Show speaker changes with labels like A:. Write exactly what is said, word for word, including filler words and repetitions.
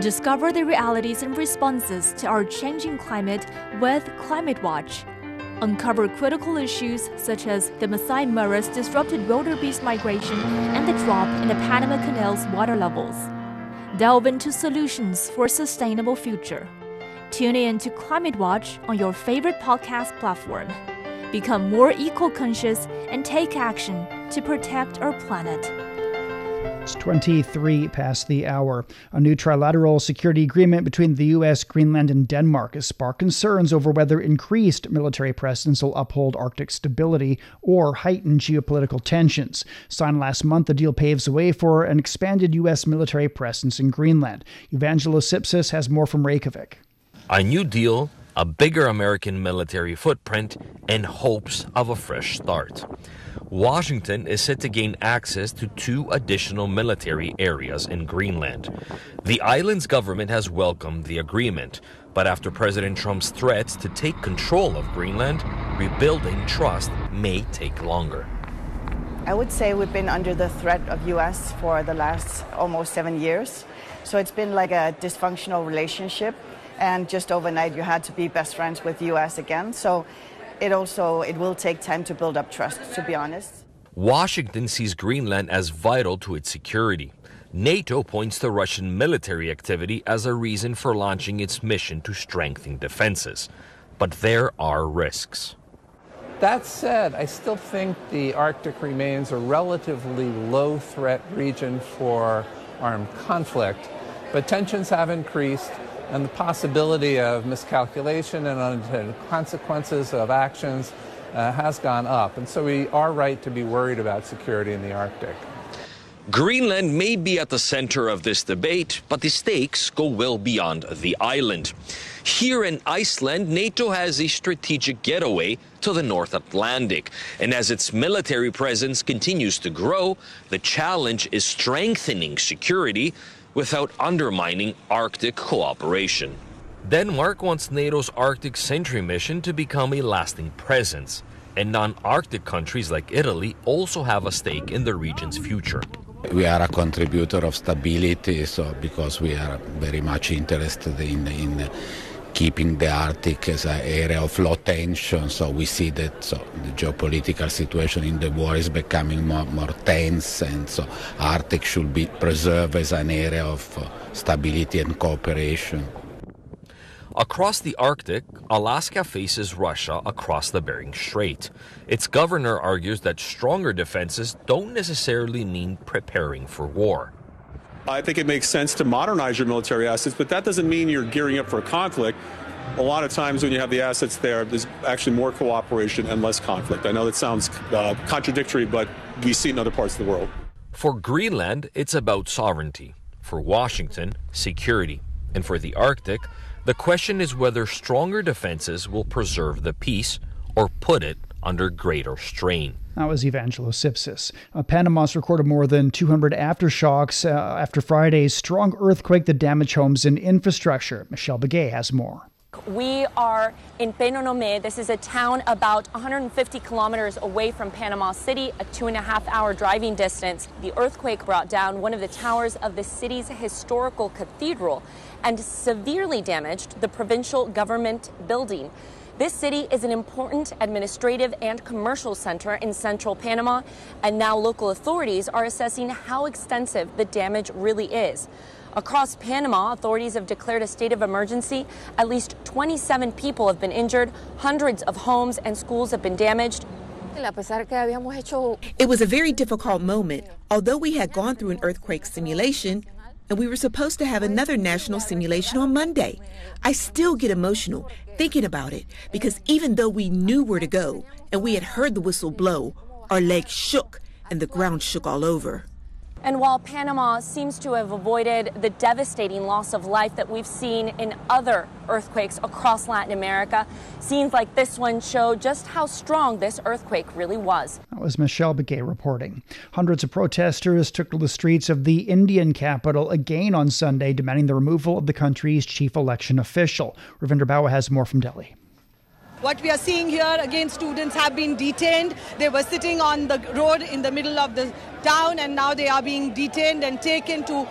A: Discover the realities and responses to our changing climate with Climate Watch. Uncover critical issues such as the Masai Mara's disrupted wildebeest migration and the drop in the Panama Canal's water levels. Delve into solutions for a sustainable future. Tune in to Climate Watch on your favorite podcast platform. Become more eco-conscious and take action to protect our planet.
B: It's twenty-three past the hour. A new trilateral security agreement between the U S, Greenland, and Denmark has sparked concerns over whether increased military presence will uphold Arctic stability or heighten geopolitical tensions. Signed last month, the deal paves the way for an expanded U S military presence in Greenland. Evangelos Sipsis has more from Reykjavik.
C: A new deal, a bigger American military footprint, and hopes of a fresh start. Washington is set to gain access to two additional military areas in Greenland. The island's government has welcomed the agreement, but after President Trump's threats to take control of Greenland, rebuilding trust may take longer.
D: I would say we've been under the threat of U S for the last almost seven years. So it's been like a dysfunctional relationship, and just overnight you had to be best friends with the U S again. So it also, it will take time to build up trust, to be honest.
C: Washington sees Greenland as vital to its security. NATO points to Russian military activity as a reason for launching its mission to strengthen defenses. But there are risks.
E: That said, I still think the Arctic remains a relatively low-threat region for armed conflict, but tensions have increased, and the possibility of miscalculation and unintended consequences of actions uh, has gone up. And so we are right to be worried about security in the Arctic.
C: Greenland may be at the center of this debate, but the stakes go well beyond the island. Here in Iceland, NATO has a strategic getaway to the North Atlantic. And as its military presence continues to grow, the challenge is strengthening security without undermining Arctic cooperation. Denmark wants NATO's Arctic Sentry mission to become a lasting presence, and non-Arctic countries like Italy also have a stake in the region's future.
F: We are a contributor of stability, so because we are very much interested in, in keeping the Arctic as an area of low tension. So we see that so the geopolitical situation in the world is becoming more, more tense, and so Arctic should be preserved as an area of uh, stability and cooperation.
C: Across the Arctic, Alaska faces Russia across the Bering Strait. Its governor argues that stronger defenses don't necessarily mean preparing for war.
G: I think it makes sense to modernize your military assets, but that doesn't mean you're gearing up for a conflict. A lot of times when you have the assets there, there's actually more cooperation and less conflict. I know that sounds uh, contradictory, but we see it in other parts of the world.
C: For Greenland, it's about sovereignty. For Washington, security. And for the Arctic, the question is whether stronger defenses will preserve the peace or put it under greater strain.
B: That was Evangelos Sipsis. Uh, Panama's recorded more than two hundred aftershocks uh, after Friday's strong earthquake that damaged homes and infrastructure. Michelle Begay has more.
H: We are in Penonomé. This is a town about one hundred fifty kilometers away from Panama City, a two and a half hour driving distance. The earthquake brought down one of the towers of the city's historical cathedral and severely damaged the provincial government building. This city is an important administrative and commercial center in central Panama, and now local authorities are assessing how extensive the damage really is. Across Panama, authorities have declared a state of emergency. At least twenty-seven people have been injured. Hundreds of homes and schools have been damaged.
I: It was a very difficult moment. Although we had gone through an earthquake simulation, and we were supposed to have another national simulation on Monday, I still get emotional thinking about it, because even though we knew where to go and we had heard the whistle blow, our legs shook and the ground shook all over.
H: And while Panama seems to have avoided the devastating loss of life that we've seen in other earthquakes across Latin America, scenes like this one show just how strong this earthquake really was.
B: That was Michelle Begay reporting. Hundreds of protesters took to the streets of the Indian capital again on Sunday, demanding the removal of the country's chief election official. Ravinder Bawa has more from Delhi.
J: What we are seeing here, again, students have been detained. They were sitting on the road in the middle of the town, and now they are being detained and taken to